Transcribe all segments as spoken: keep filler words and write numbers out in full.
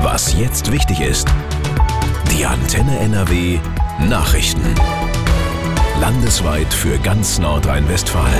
Was jetzt wichtig ist. Die Antenne N R W Nachrichten. Landesweit für ganz Nordrhein-Westfalen.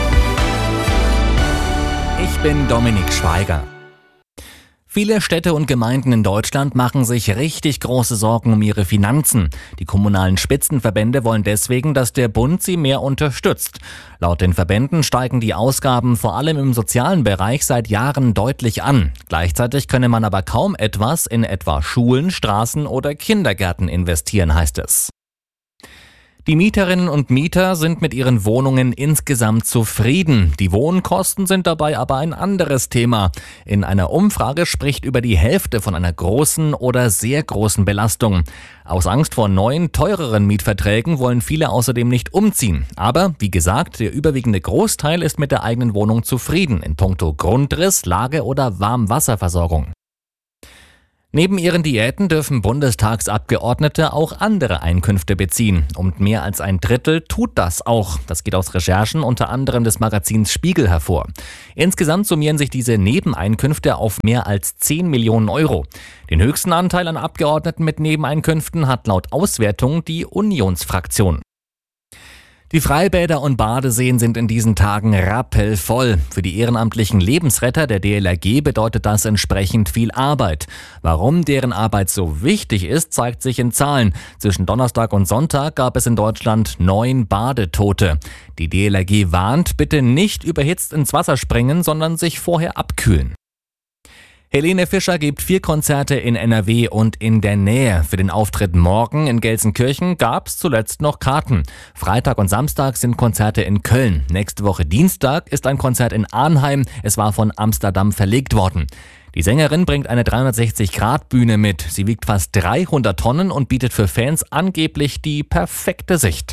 Ich bin Dominik Schweiger. Viele Städte und Gemeinden in Deutschland machen sich richtig große Sorgen um ihre Finanzen. Die kommunalen Spitzenverbände wollen deswegen, dass der Bund sie mehr unterstützt. Laut den Verbänden steigen die Ausgaben vor allem im sozialen Bereich seit Jahren deutlich an. Gleichzeitig könne man aber kaum etwas in etwa Schulen, Straßen oder Kindergärten investieren, heißt es. Die Mieterinnen und Mieter sind mit ihren Wohnungen insgesamt zufrieden. Die Wohnkosten sind dabei aber ein anderes Thema. In einer Umfrage spricht über die Hälfte von einer großen oder sehr großen Belastung. Aus Angst vor neuen, teureren Mietverträgen wollen viele außerdem nicht umziehen. Aber, wie gesagt, der überwiegende Großteil ist mit der eigenen Wohnung zufrieden in puncto Grundriss, Lage oder Warmwasserversorgung. Neben ihren Diäten dürfen Bundestagsabgeordnete auch andere Einkünfte beziehen. Und mehr als ein Drittel tut das auch. Das geht aus Recherchen unter anderem des Magazins Spiegel hervor. Insgesamt summieren sich diese Nebeneinkünfte auf mehr als zehn Millionen Euro. Den höchsten Anteil an Abgeordneten mit Nebeneinkünften hat laut Auswertung die Unionsfraktion. Die Freibäder und Badeseen sind in diesen Tagen rappelvoll. Für die ehrenamtlichen Lebensretter der D L R G bedeutet das entsprechend viel Arbeit. Warum deren Arbeit so wichtig ist, zeigt sich in Zahlen. Zwischen Donnerstag und Sonntag gab es in Deutschland neun Badetote. Die D L R G warnt, bitte nicht überhitzt ins Wasser springen, sondern sich vorher abkühlen. Helene Fischer gibt vier Konzerte in N R W und in der Nähe. Für den Auftritt morgen in Gelsenkirchen gab's zuletzt noch Karten. Freitag und Samstag sind Konzerte in Köln. Nächste Woche Dienstag ist ein Konzert in Arnheim. Es war von Amsterdam verlegt worden. Die Sängerin bringt eine dreihundertsechzig Grad Bühne mit. Sie wiegt fast dreihundert Tonnen und bietet für Fans angeblich die perfekte Sicht.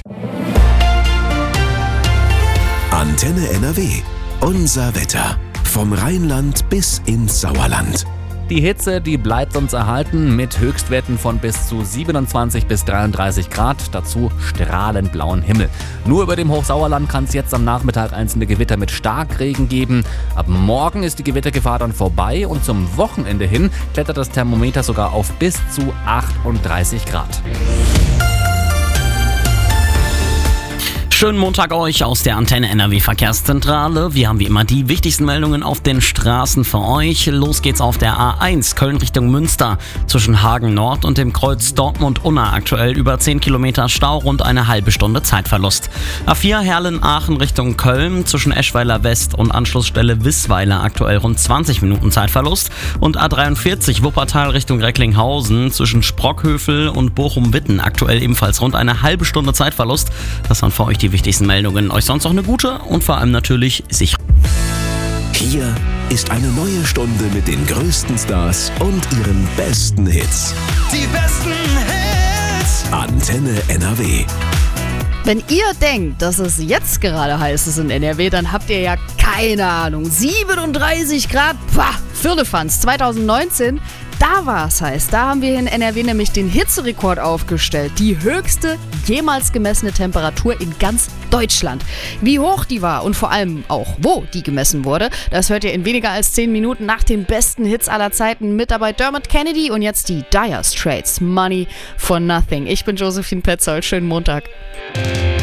Antenne N R W. Unser Wetter. Vom Rheinland bis ins Sauerland. Die Hitze, die bleibt uns erhalten mit Höchstwerten von bis zu siebenundzwanzig bis dreiunddreißig Grad, dazu strahlend blauen Himmel. Nur über dem Hochsauerland kann es jetzt am Nachmittag einzelne Gewitter mit Starkregen geben. Ab morgen ist die Gewittergefahr dann vorbei und zum Wochenende hin klettert das Thermometer sogar auf bis zu achtunddreißig Grad. Schönen Montag euch aus der Antenne N R W Verkehrszentrale. Wir haben wie immer die wichtigsten Meldungen auf den Straßen für euch. Los geht's auf der A eins Köln Richtung Münster zwischen Hagen Nord und dem Kreuz Dortmund-Unna. Aktuell über zehn Kilometer Stau, rund eine halbe Stunde Zeitverlust. A vier Herlen-Aachen Richtung Köln zwischen Eschweiler West und Anschlussstelle Wisweiler. Aktuell rund zwanzig Minuten Zeitverlust. Und A dreiundvierzig Wuppertal Richtung Recklinghausen zwischen Sprockhövel und Bochum-Witten. Aktuell ebenfalls rund eine halbe Stunde Zeitverlust. Das waren für euch die Die wichtigsten Meldungen. Euch sonst noch eine gute und vor allem natürlich sicher. Hier ist eine neue Stunde mit den größten Stars und ihren besten Hits. Die besten Hits. Antenne N R W. Wenn ihr denkt, dass es jetzt gerade heiß ist in N R W, dann habt ihr ja keine Ahnung. siebenunddreißig Grad, pah, Firlefanz, zweitausendneunzehn, da war es heiß. Da haben wir in N R W nämlich den Hitzerekord aufgestellt. Die höchste jemals gemessene Temperatur in ganz Deutschland. Wie hoch die war und vor allem auch, wo die gemessen wurde, das hört ihr in weniger als zehn Minuten nach den besten Hits aller Zeiten. Mit dabei Dermot Kennedy und jetzt die Dire Straits, Money for Nothing. Ich bin Josephine Petzold. Schönen Montag.